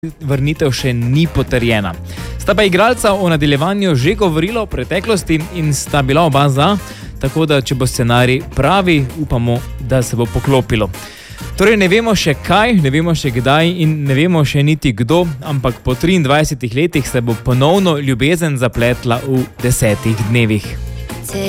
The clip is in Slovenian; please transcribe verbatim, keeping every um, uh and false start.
vrnitev še ni potrjena. Sta pa igralca o nadaljevanju že govorila o preteklosti in sta bila oba za, tako da če bo scenarij pravi, upamo, da se bo poklopilo. Torej ne vemo še kaj, ne vemo še kdaj in ne vemo še niti kdo, ampak po triindvajsetih letih se bo ponovno ljubezen zapletla v desetih dnevih.